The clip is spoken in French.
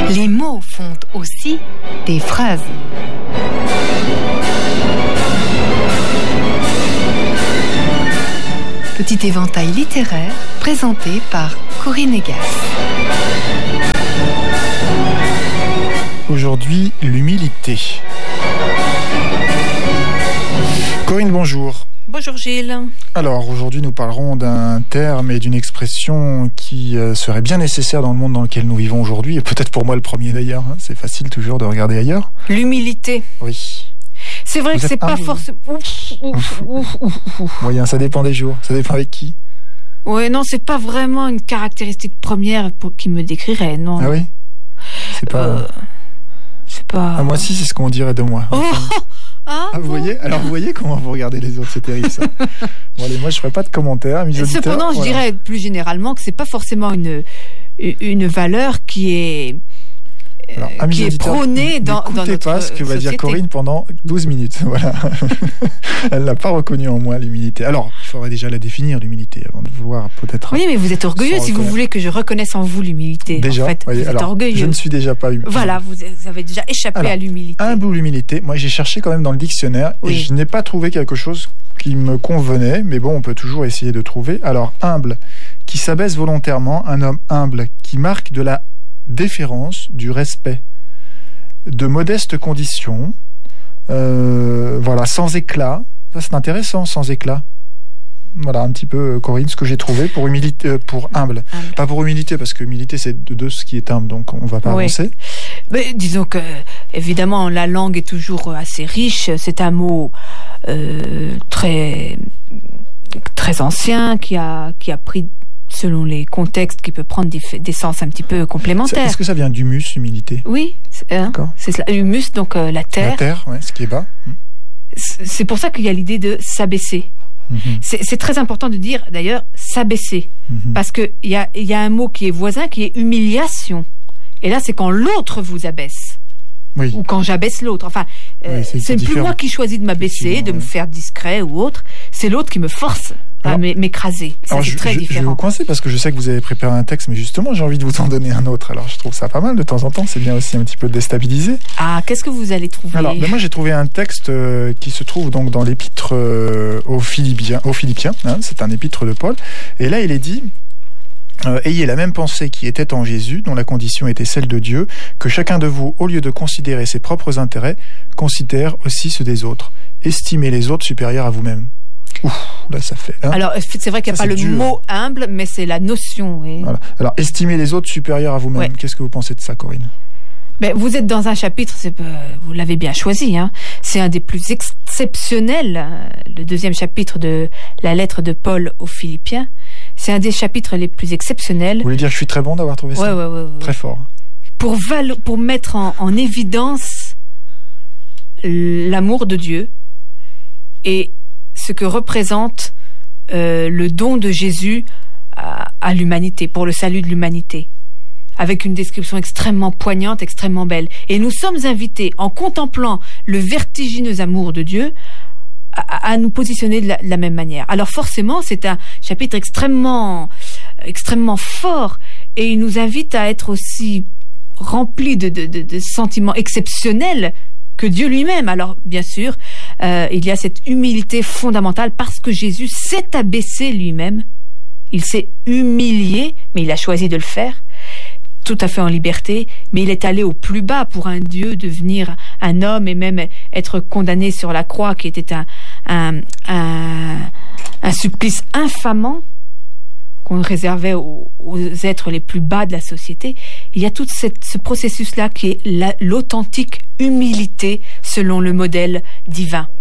Les mots font aussi des phrases. Petit éventail littéraire présenté par Corinne Egas. Aujourd'hui, l'humilité. Corinne, bonjour. Bonjour Gilles. Alors, aujourd'hui, nous parlerons d'un terme et d'une expression qui serait bien nécessaire dans le monde dans lequel nous vivons aujourd'hui, et peut-être pour moi le premier d'ailleurs, hein. C'est facile toujours de regarder ailleurs. L'humilité. Oui. C'est vrai que c'est pas forcément... Moyen, ça dépend des jours, ça dépend avec qui. Oui, non, c'est pas vraiment une caractéristique première qui me décrirait, non. Ah oui. C'est pas... Ah, moi aussi, c'est ce qu'on dirait de moi. Vous voyez ? Alors vous voyez comment vous regardez les autres, c'est terrible ça. Bon allez, moi je ferai pas de commentaires, mes auditeurs. Cependant, je dirais plus généralement que c'est pas forcément une valeur qui est prônée dans notre société. N'écoutez pas ce que va dire Corinne pendant 12 minutes. Voilà. Elle l'a pas reconnue en moi, l'humilité. Alors, il faudrait déjà la définir, l'humilité, avant de voir peut-être... Oui, mais vous êtes orgueilleux si vous voulez que je reconnaisse en vous l'humilité. Déjà, en fait, voyez, vous êtes orgueilleux. Je ne suis déjà pas humble. Voilà, vous avez déjà échappé à l'humilité. Humble ou l'humilité, moi j'ai cherché quand même dans le dictionnaire et je n'ai pas trouvé quelque chose qui me convenait, mais bon, on peut toujours essayer de trouver. Alors, humble, qui s'abaisse volontairement, un homme humble, qui marque de la déférence, du respect, de modestes conditions, voilà, sans éclat. Ça c'est intéressant, sans éclat. Voilà un petit peu, Corinne, ce que j'ai trouvé pour humilité, pour humble. Pas pour humilité, parce que humilité c'est de ce qui est humble, donc on va pas avancer. Mais disons que, évidemment, la langue est toujours assez riche. C'est un mot très ancien qui a pris, selon les contextes, qui peut prendre des sens un petit peu complémentaires. Est-ce que ça vient d'humus, humilité ? Oui, c'est cela. Humus, donc la terre. La terre, ouais, ce qui est bas. C'est pour ça qu'il y a l'idée de s'abaisser. C'est très important de dire, d'ailleurs, s'abaisser. Parce qu'il y a un mot qui est voisin, qui est humiliation. Et là, c'est quand l'autre vous abaisse. Oui. Ou quand j'abaisse l'autre. Enfin, c'est plus moi qui choisis de m'abaisser, de me faire discret ou autre. C'est l'autre qui me force à m'écraser. C'est très différent. Je vais vous coincer parce que je sais que vous avez préparé un texte, mais justement, j'ai envie de vous en donner un autre. Alors, je trouve ça pas mal de temps en temps. C'est bien aussi un petit peu déstabilisé. Ah, qu'est-ce que vous allez trouver ? Alors, moi, j'ai trouvé un texte qui se trouve donc dans l'épître aux Philippiens. Hein, c'est un épître de Paul. Et là, il est dit... ayez la même pensée qui était en Jésus, dont la condition était celle de Dieu, que chacun de vous, au lieu de considérer ses propres intérêts, considère aussi ceux des autres. Estimez les autres supérieurs à vous-même. Ouh, là ça fait... Hein. Alors, c'est vrai qu'il n'y a pas le mot humble, mais c'est la notion. Voilà. Alors, estimez les autres supérieurs à vous-même. Ouais. Qu'est-ce que vous pensez de ça, Corinne ? Vous êtes dans un chapitre, vous l'avez bien choisi, hein. C'est un des plus exceptionnels, le deuxième chapitre de la lettre de Paul aux Philippiens. C'est un des chapitres les plus exceptionnels. Vous voulez dire que je suis très bon d'avoir trouvé ça ? Ouais. Très fort. Pour mettre en évidence l'amour de Dieu et ce que représente le don de Jésus à l'humanité, pour le salut de l'humanité. Avec une description extrêmement poignante, extrêmement belle. Et nous sommes invités, en contemplant le vertigineux amour de Dieu, à nous positionner de la même manière. Alors forcément, c'est un chapitre extrêmement fort, et il nous invite à être aussi remplis de sentiments exceptionnels que Dieu lui-même. Alors bien sûr, il y a cette humilité fondamentale, parce que Jésus s'est abaissé lui-même. Il s'est humilié, mais il a choisi de le faire, tout à fait en liberté, mais il est allé au plus bas pour un Dieu, devenir un homme et même être condamné sur la croix, qui était un supplice infamant qu'on réservait aux êtres les plus bas de la société. Il y a tout ce processus-là qui est l'authentique humilité selon le modèle divin.